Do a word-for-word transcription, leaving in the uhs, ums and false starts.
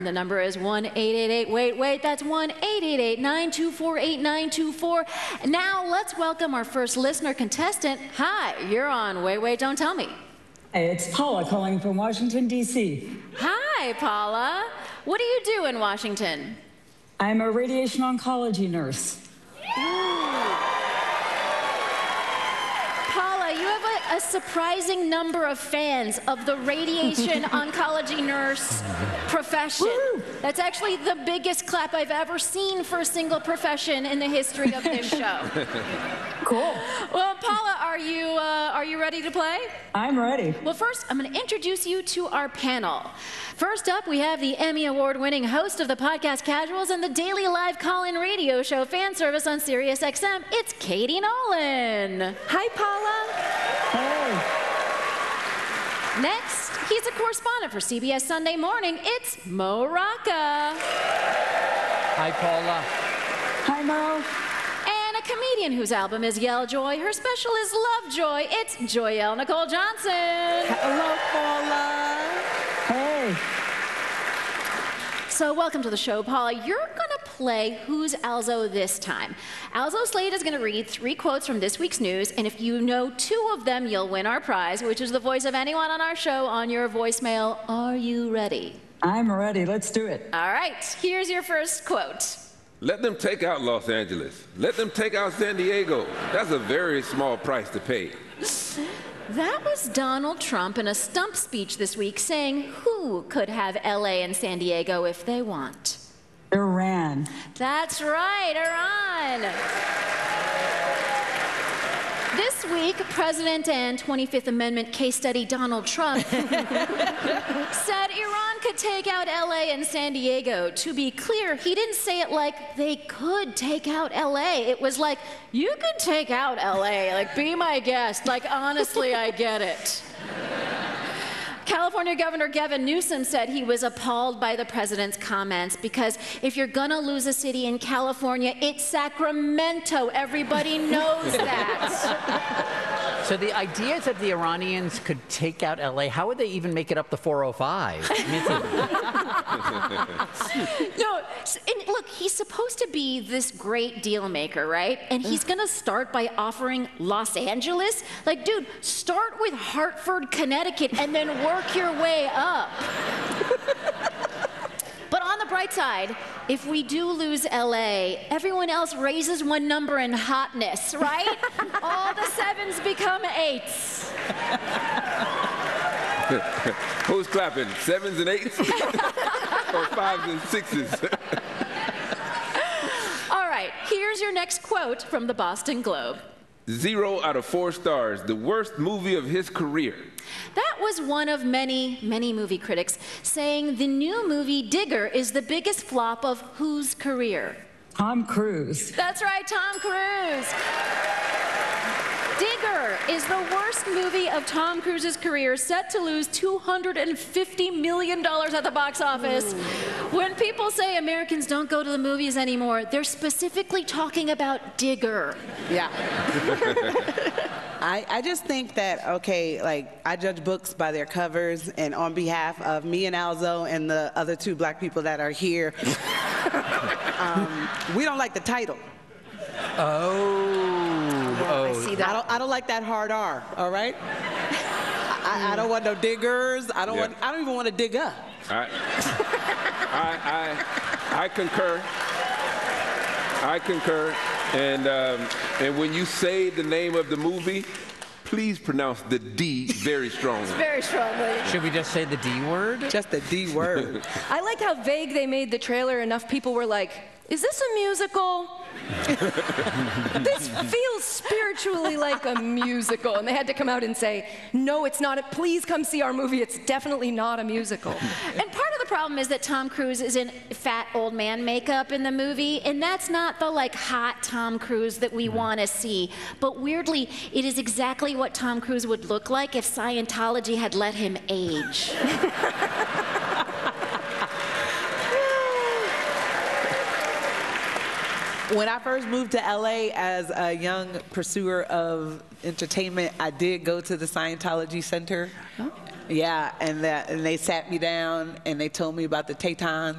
The number is one eight eight eight, wait, wait, that's one eight eight eight, nine two four, eight nine two four. Now let's welcome our first listener contestant. Hi, you're on Wait, Wait, Don't Tell Me. Hey, it's Paula calling from Washington, D C Hi, Paula. What do you do in Washington? I'm a radiation oncology nurse. Paula, you have a, a surprising number of fans of the radiation oncology nurse profession. Woo! That's actually the biggest clap I've ever seen for a single profession in the history of this show. Cool. Well, Paula, are you, uh, are you ready to play? I'm ready. Well, first, I'm going to introduce you to our panel. First up, we have the Emmy Award-winning host of the podcast Casuals and the daily live call-in radio show Fan Service on Sirius X M. It's Katie Nolan. Hi, Paula. Hey. Next, he's a correspondent for C B S Sunday Morning. It's Mo Rocca. Hi, Paula. Hi, Mo. And a comedian whose album is Yell Joy. Her special is Love Joy. It's Joyelle Nicole Johnson. Hello, Paula. Hey. So welcome to the show, Paula. You're gonna play Who's Alzo this time. Alzo Slade is gonna read three quotes from this week's news, and if you know two of them, you'll win our prize, which is the voice of anyone on our show on your voicemail. Are you ready? I'm ready. Let's do it. All right, here's your first quote. Let them take out Los Angeles. Let them take out San Diego. That's a very small price to pay. That was Donald Trump in a stump speech this week saying who could have L A and San Diego if they want. Iran. That's right, Iran. This week, President and twenty-fifth Amendment case study Donald Trump said Iran could take out L A and San Diego. To be clear, he didn't say it like they could take out L A. It was like, you could take out L A. Like, be my guest. Like, honestly, I get it. California Governor Gavin Newsom said he was appalled by the president's comments because if you're gonna lose a city in California, it's Sacramento. Everybody knows that. So the idea is that the Iranians could take out L A. How would they even make it up the four oh five? I mean, No, and look, he's supposed to be this great deal maker, right? And he's gonna start by offering Los Angeles. Like, dude, start with Hartford, Connecticut, and then work your way up. But on the bright side, if we do lose L A, everyone else raises one number in hotness, right? All the sevens become eights. Who's clapping? Sevens and eights? Or fives and sixes? All right, here's your next quote from the Boston Globe. Zero out of four stars, the worst movie of his career. That was one of many, many movie critics saying the new movie Digger is the biggest flop of whose career? Tom Cruise. That's right, Tom Cruise. Digger is the worst movie of Tom Cruise's career, set to lose two hundred fifty million dollars at the box office. Ooh. When people say Americans don't go to the movies anymore, they're specifically talking about Digger. Yeah. I, I just think that, okay, like, I judge books by their covers, and on behalf of me and Alzo and the other two black people that are here, um, we don't like the title. Oh. oh. I see that. I don't, I don't like that hard R, all right? I, I don't want no diggers. I don't, yeah. want, I don't even want to dig up. I, I, I, I concur. I concur. And, um, and when you say the name of the movie, please pronounce the D very strongly. Very strongly. Should we just say the D word? Just the D word. I like how vague they made the trailer. Enough people were like, is this a musical? This feels spiritually like a musical. And they had to come out and say, no, it's not. A, please come see our movie. It's definitely not a musical. And part of the problem is that Tom Cruise is in fat old man makeup in the movie, and that's not the like hot Tom Cruise that we want to see. But weirdly, it is exactly what Tom Cruise would look like if Scientology had let him age. When I first moved to L A as a young pursuer of entertainment, I did go to the Scientology Center. Oh. Yeah, and that and they sat me down and they told me about the Tetons.